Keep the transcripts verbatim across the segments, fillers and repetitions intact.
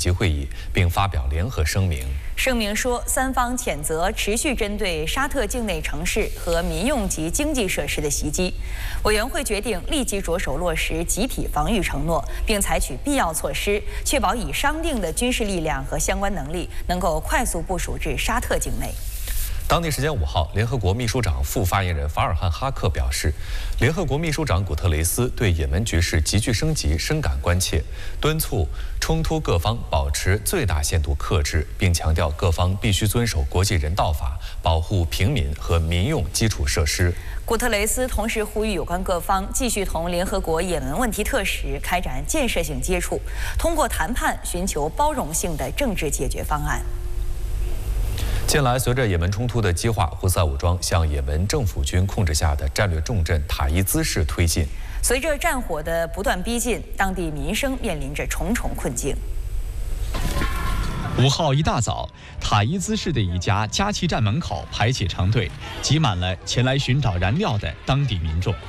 级会议，并发表联合声明。 声明说，三方谴责持续针对沙特境内城市和民用及经济设施的袭击。委员会决定立即着手落实集体防御承诺，并采取必要措施，确保已商定的军事力量和相关能力能够快速部署至沙特境内。 当地时间五号，联合国秘书长副发言人法尔汉·哈克表示，联合国秘书长古特雷斯对也门局势急剧升级深感关切，敦促冲突各方保持最大限度克制，并强调各方必须遵守国际人道法，保护平民和民用基础设施。 古特雷斯同时呼吁有关各方继续同联合国也门问题特使开展建设性接触，通过谈判寻求包容性的政治解决方案。 近来，随着也门冲突的激化，胡塞武装向也门政府军控制下的战略重镇塔伊兹市推进。 随着战火的不断逼近，当地民生面临着重重困境。 五号一大早，塔伊兹市的一家加气站门口排起长队，挤满了前来寻找燃料的当地民众。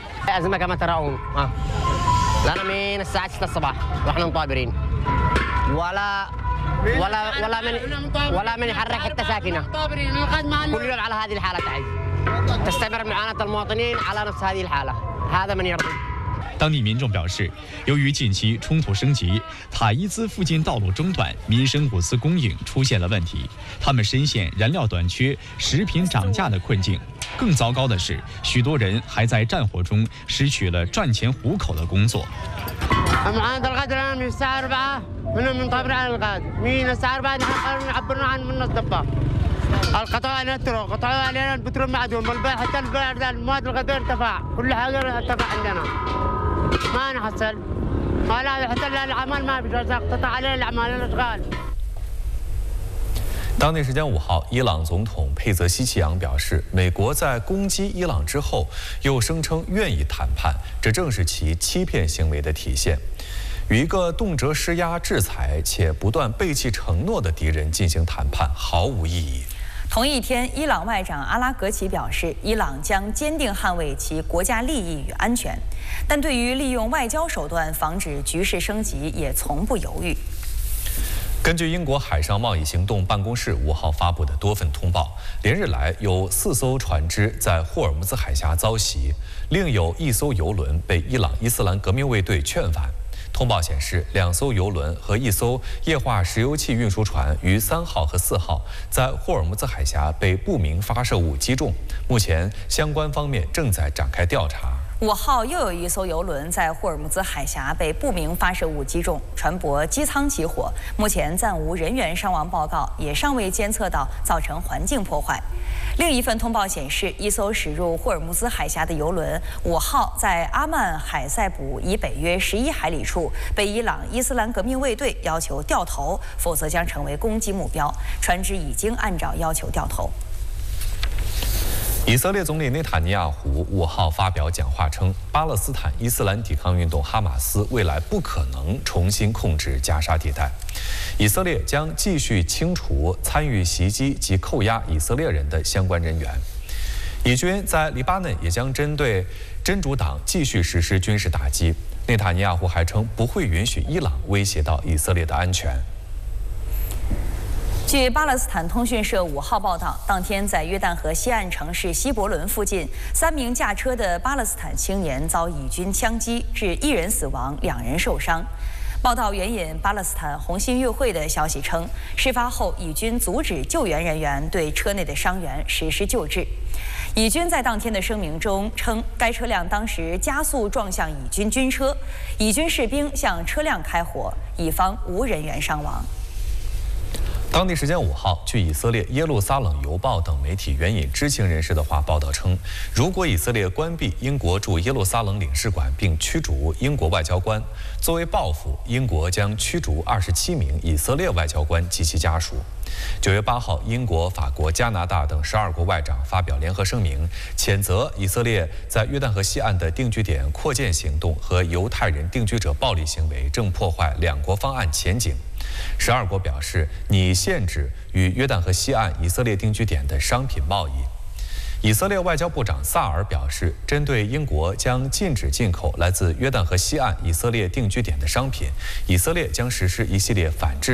ولا ولا من ولا من يحرك حتى ساكنه كل يوم على هذه الحاله تعيش تستمر معاناه المواطنين على نفس هذه الحاله هذا من يرضي 当地民众表示，由于近期冲突升级，塔伊兹附近道路中断，民生物资供应出现了问题，他们深陷燃料短缺、食品涨价的困境。更糟糕的是，许多人还在战火中失去了赚钱糊口的工作。 منهم منطبر على الغاز مين السعر بعد نحن نعبرنا عن من الضباب القطاع نترو قطعوا علينا البترول معدوم والبيع حتى البيع المواد الغذائيه ارتفع كل حاجه ارتفع عندنا ما نحصل ما لا حتى العمال ما في قطع علينا الاعمال الاشغال 当地时间五号，伊朗总统佩泽西奇扬表示，美国在攻击伊朗之后，又声称愿意谈判，这正是其欺骗行为的体现。 与一个动辄施压、制裁且不断背弃承诺的敌人进行谈判毫无意义。 同一天，伊朗外长阿拉格齐表示，伊朗将坚定捍卫其国家利益与安全，但对于利用外交手段防止局势升级，也从不犹豫。 根据英国海上贸易行动办公室五号发布的多份通报，连日来有四艘船只在霍尔木兹海峡遭袭，另有一艘油轮被伊朗伊斯兰革命卫队劝返。通报显示，两艘油轮和一艘液化石油气运输船于三号和四号在霍尔木兹海峡被不明发射物击中，目前相关方面正在展开调查。 五号又有一艘油轮在霍尔木兹海峡被不明发射物击中，船舶机舱起火，目前暂无人员伤亡报告，也尚未监测到造成环境破坏。另一份通报显示，一艘驶入霍尔木兹海峡的油轮五号在阿曼海塞卜以北约十一海里处被伊朗伊斯兰革命卫队要求掉头，否则将成为攻击目标。船只已经按照要求掉头。 以色列总理内塔尼亚胡五号发表讲话称，巴勒斯坦伊斯兰抵抗运动哈马斯未来不可能重新控制加沙地带，以色列将继续清除参与袭击及扣押以色列人的相关人员。以军在黎巴嫩也将针对真主党继续实施军事打击。内塔尼亚胡还称，不会允许伊朗威胁到以色列的安全。 据巴勒斯坦通讯社五号报道，当天在约旦河西岸城市希伯伦附近，三名驾车的巴勒斯坦青年遭以军枪击，致一人死亡，两人受伤。报道援引巴勒斯坦红新月会的消息称，事发后以军阻止救援人员对车内的伤员实施救治。以军在当天的声明中称，该车辆当时加速撞向以军军车，以军士兵向车辆开火，以方无人员伤亡。 当地时间五号，据以色列耶路撒冷邮报等媒体援引知情人士的话报道称，如果以色列关闭英国驻耶路撒冷领事馆并驱逐英国外交官，作为报复，英国将驱逐二十七名以色列外交官及其家属。九月八号，英国、法国、加拿大等十二国外长发表联合声明，谴责以色列在约旦河西岸的定居点扩建行动和犹太人定居者暴力行为，正破坏两国方案前景。 十二国表示拟限制与约旦河西岸以色列定居点的商品贸易。以色列外交部长萨尔表示，针对英国将禁止进口来自约旦河西岸以色列定居点的商品，以色列将实施一系列反制。